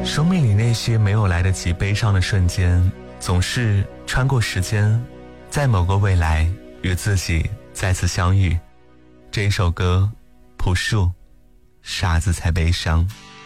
生命里那些没有来得及悲伤的瞬间，总是穿过时间，在某个未来与自己再次相遇。这一首歌，朴树，傻子才悲伤。